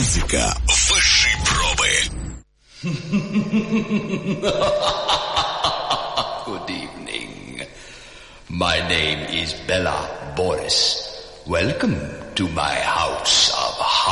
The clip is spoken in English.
Музыка высшей пробы. Good evening. My name is Bella Boris. Welcome to my house of